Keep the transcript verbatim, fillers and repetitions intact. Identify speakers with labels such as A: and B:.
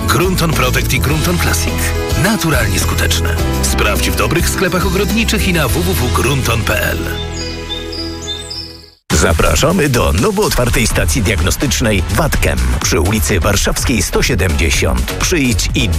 A: Grunton Protect i Grunton Classic. Naturalnie skuteczne. Sprawdź w dobrych sklepach ogrodniczych i na w w w kropka grunton kropka p l.
B: Zapraszamy do nowo otwartej stacji diagnostycznej Watkem przy ulicy Warszawskiej sto siedemdziesiąt. Przyjdź i